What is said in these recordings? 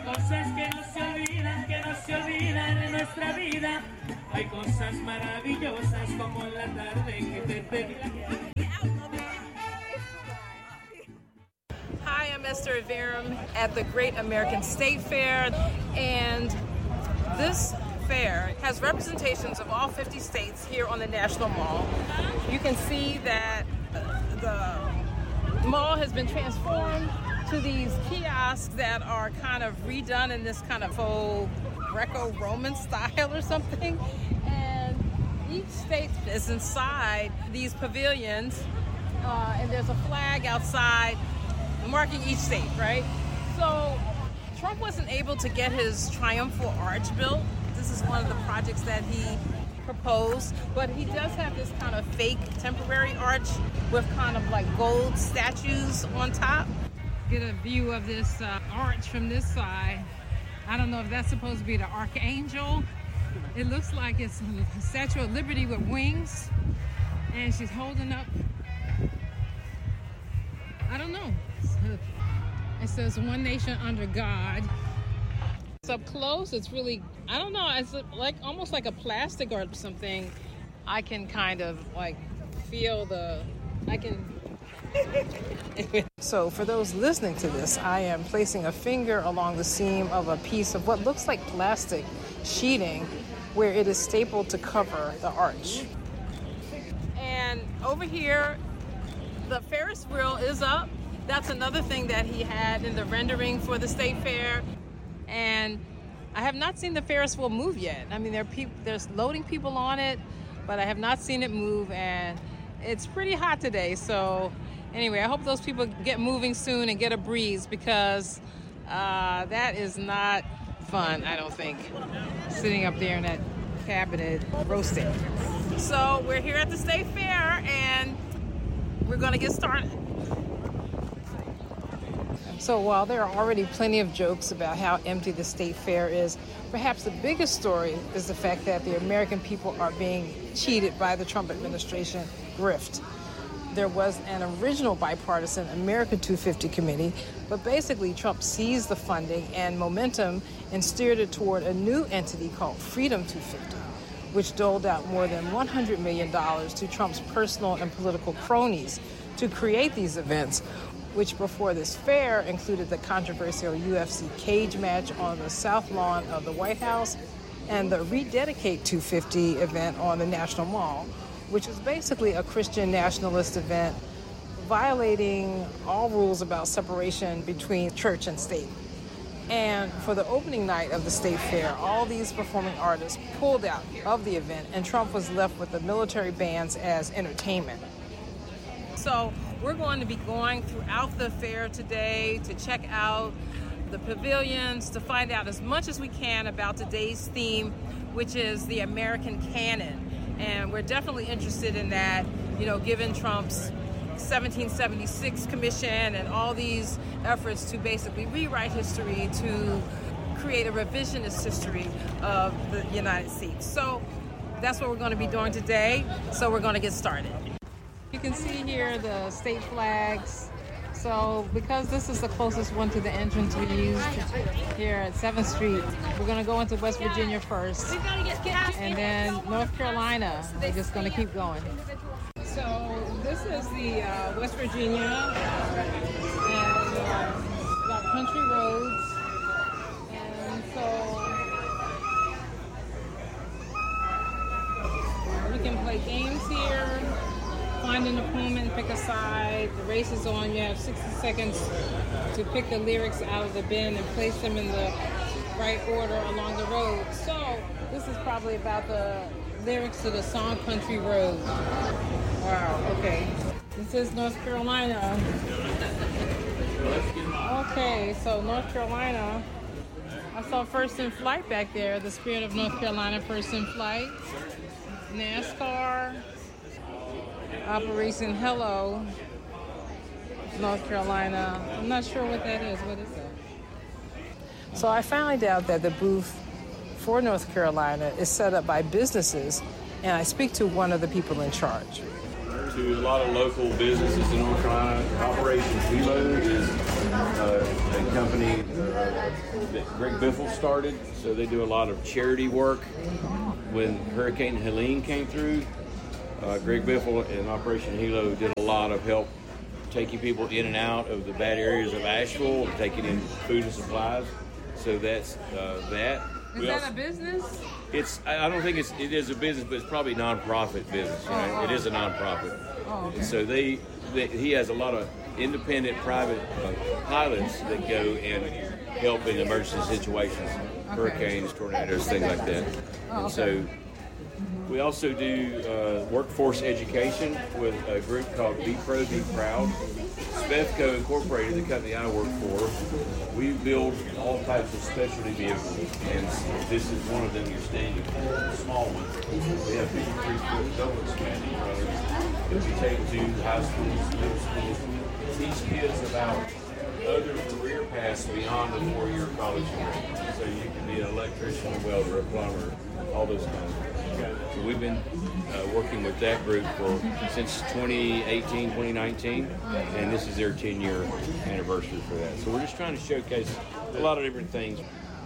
cosas que no se olvidan en nuestra vida. Hay cosas maravillosas como la tarde que te termina. Hi, I'm Esther Averum at the Great American State Fair, and this fair has representations of all 50 states here on the National Mall. You can see that the mall has been transformed to these kiosks that are kind of redone in this kind of faux Greco-Roman style or something. And each state is inside these pavilions, and there's a flag outside marking each state, right? So Trump wasn't able to get his triumphal arch built. This is one of the projects that he proposed, but he does have this kind of fake temporary arch with kind of like gold statues on top. Get a view of this arch from this side. I don't know if that's supposed to be the Archangel. It looks like it's a Statue of Liberty with wings, and she's holding up, I don't know. It says "One Nation Under God." It's up close. It's really, I don't know. It's like almost like a plastic or something. I can kind of like feel So for those listening to this, I am placing a finger along the seam of a piece of what looks like plastic sheeting where it is stapled to cover the arch. And over here, the Ferris wheel is up. That's another thing that he had in the rendering for the State Fair. And I have not seen the Ferris wheel move yet. I mean, there's loading people on it, but I have not seen it move, and it's pretty hot today. So anyway, I hope those people get moving soon and get a breeze, because that is not fun, I don't think, sitting up there in that cabinet roasting. So we're here at the State Fair, and we're going to get started. So while there are already plenty of jokes about how empty the State Fair is, perhaps the biggest story is the fact that the American people are being cheated by the Trump administration grift. There was an original bipartisan America 250 committee, but basically Trump seized the funding and momentum and steered it toward a new entity called Freedom 250, which doled out more than $100 million to Trump's personal and political cronies to create these events, which before this fair included the controversial UFC cage match on the South Lawn of the White House and the Rededicate 250 event on the National Mall, which was basically a Christian nationalist event violating all rules about separation between church and state. And for the opening night of the State Fair, all these performing artists pulled out of the event, and Trump was left with the military bands as entertainment. So we're going to be going throughout the fair today to check out the pavilions, to find out as much as we can about today's theme, which is the American canon. And we're definitely interested in that, you know, given Trump's 1776 commission and all these efforts to basically rewrite history, to create a revisionist history of the United States. So that's what we're going to be doing today. So we're going to get started. You can see here the state flags. So because this is the closest one to the entrance we used here at 7th Street, we're going to go into West Virginia first, and then North Carolina. We're just going to keep going. So this is the West Virginia, and got country roads, and so you can play games here. Find an opponent, pick a side. The race is on. You have 60 seconds to pick the lyrics out of the bin and place them in the right order along the road. So this is probably about the lyrics to the song Country Road. Wow, okay. This is North Carolina. Okay, so North Carolina. I saw First in Flight back there, the Spirit of North Carolina, First in Flight. NASCAR. Operation Hello, North Carolina. I'm not sure what that is. What is that? So I found out that the booth for North Carolina is set up by businesses, and I speak to one of the people in charge. to a lot of local businesses in North Carolina. Operation Hilo is a company that Greg Biffle started. So they do a lot of charity work. When Hurricane Helene came through, Greg Biffle and Operation Hilo did a lot of help taking people in and out of the bad areas of Asheville, taking in food and supplies. So that's that. Is that a business? I don't think it is a business, but it's probably a non-profit business. It is a non-profit. Oh, okay. And so he has a lot of independent private pilots that go and help in emergency situations, hurricanes, tornadoes, things like that. And so we also do workforce education with a group called Be Pro, Be Proud. Spevco Incorporated, the company I work for, we build all types of specialty vehicles, and this is one of them you're standing in, small one. We have 53-foot double expanding runners that we take to high schools, middle schools, teach kids about other career paths beyond the 4-year college degree. So you can be an electrician, a welder, a plumber, all those kinds of things. So we've been working with that group since 2018, 2019, and this is their 10-year anniversary for that. So we're just trying to showcase a lot of different things.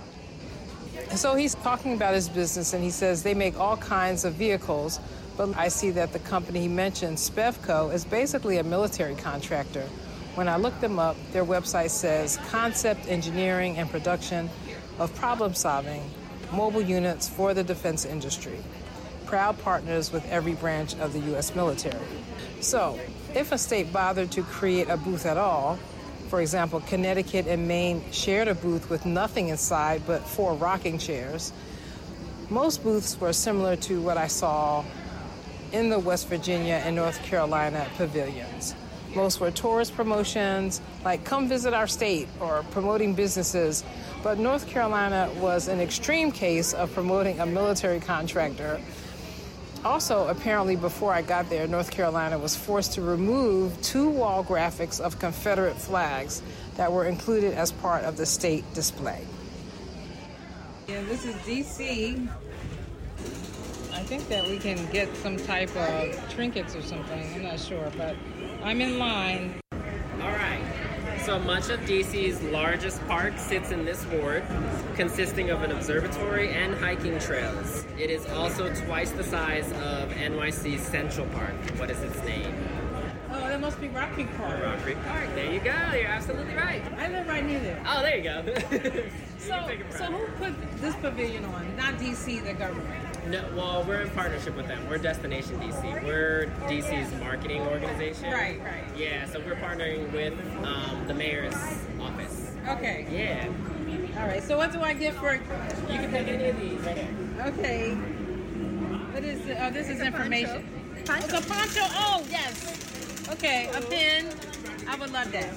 So he's talking about his business, and he says they make all kinds of vehicles, but I see that the company he mentioned, Spevco, is basically a military contractor. When I look them up, their website says concept engineering and production of problem-solving mobile units for the defense industry. Proud partners with every branch of the U.S. military. So, if a state bothered to create a booth at all, for example, Connecticut and Maine shared a booth with nothing inside but 4 rocking chairs, most booths were similar to what I saw in the West Virginia and North Carolina pavilions. Most were tourist promotions, like come visit our state, or promoting businesses. But North Carolina was an extreme case of promoting a military contractor. Also, apparently before I got there, North Carolina was forced to remove 2 wall graphics of Confederate flags that were included as part of the state display. Yeah, this is D.C. I think that we can get some type of trinkets or something. I'm not sure, but I'm in line. All right. So much of DC's largest park sits in this ward, consisting of an observatory and hiking trails. It is also twice the size of NYC's Central Park. What is its name? Oh, that must be Rock Creek Park. Rock Creek Park. There you go. You're absolutely right. I live right near there. Oh, there you go. So who put this pavilion on? Not DC, the government. No, well, we're in partnership with them. We're Destination DC. We're DC's marketing organization. Right. Yeah, so we're partnering with the mayor's office. Okay. Yeah. All right, so what do I get for... You can pick any of these right here. Okay. What is it? Oh, this is information. It's a poncho. Oh, yes. Okay, a pin. I would love that.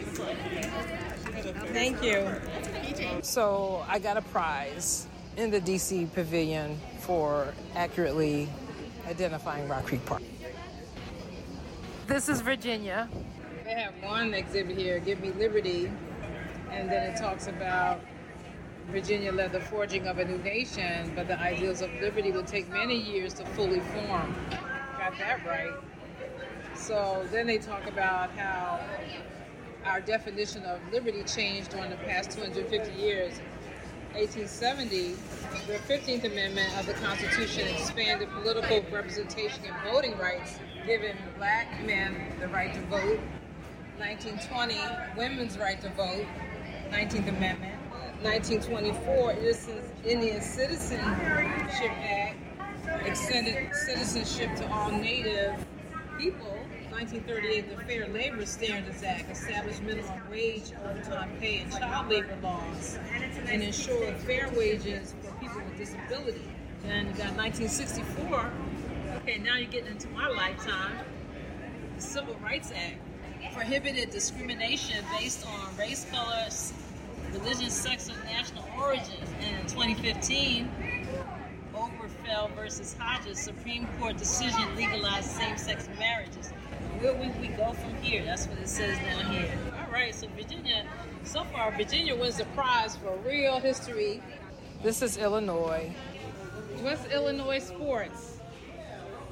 Thank you. So I got a prize in the DC Pavilion for accurately identifying Rock Creek Park. This is Virginia. They have one exhibit here, Give Me Liberty, and then it talks about Virginia led the forging of a new nation, but the ideals of liberty would take many years to fully form. Got that right. So then they talk about how our definition of liberty changed during the past 250 years. 1870, the 15th Amendment of the Constitution expanded political representation and voting rights, giving black men the right to vote. 1920, women's right to vote, 19th Amendment. 1924, Indian Citizenship Act extended citizenship to all Native people. 1938, the Fair Labor Standards Act established minimum wage, overtime pay, and child labor laws, and ensured fair wages for people with disability. Then you got 1964. Okay, now you're getting into my lifetime. The Civil Rights Act prohibited discrimination based on race, color, religion, sex, or national origin. And in 2015, Obergefell versus Hodges Supreme Court decision legalized same-sex marriages. Where would we go from here? That's what it says down here. All right, so Virginia, so far, Virginia wins the prize for real history. This is Illinois. What's Illinois sports?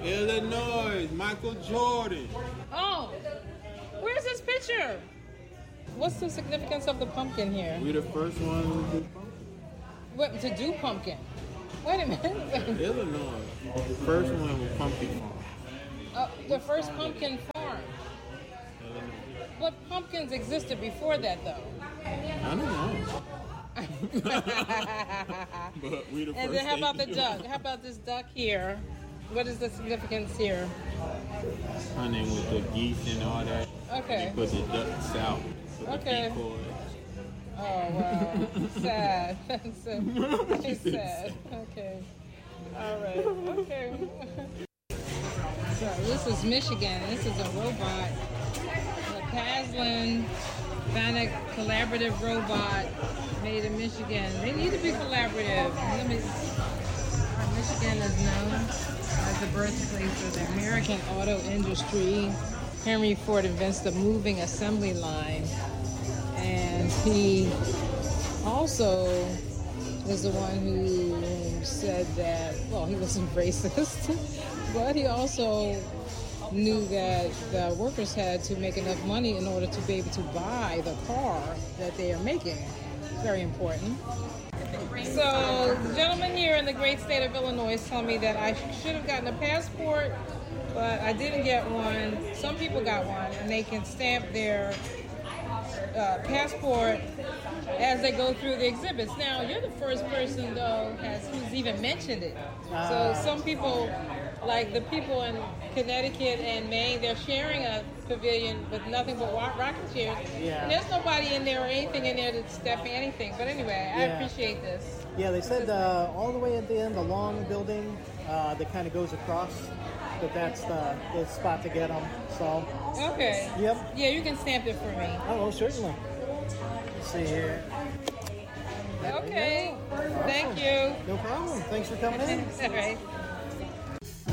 Illinois, Michael Jordan. Oh, where's this picture? What's the significance of the pumpkin here? We the first one to do pumpkin. What, to do pumpkin? Wait a minute. Illinois, the first one with pumpkin farm. The first pumpkin farm. Illinois. What pumpkins existed before that, though? I don't know. But we the first. And then how about the state to do duck? it. How about this duck here? What is the significance here? Hunting with the geese and all that. Okay. Put the ducks out. For Okay. The decoys. Oh, wow. Sad. That's so very sad. Okay. All right. Okay. So this is Michigan. This is a robot. The Paslin Bannock collaborative robot made in Michigan. They need to be collaborative. Michigan is known as the birthplace of the American auto industry. Henry Ford invents the moving assembly line. And he also was the one who said that, well, he wasn't racist, but he also knew that the workers had to make enough money in order to be able to buy the car that they are making. Very important. So, the gentleman here in the great state of Illinois is telling me that I should have gotten a passport, but I didn't get one. Some people got one, and they can stamp their passport as they go through the exhibits. Now, you're the first person, though, who's even mentioned it. So some people, like the people in Connecticut and Maine, they're sharing a pavilion with nothing but rocket chairs. Yeah. And there's nobody in there or anything in there that's stamping anything. But anyway, I Yeah. appreciate this. Yeah, they said all the way at the end, the long building that kind of goes across, that's the spot to get them. So, Okay. Yep. Yeah, you can stamp it for me. oh, certainly. Let's see here. Okay. Thank you. No problem. Thanks for coming in. All right.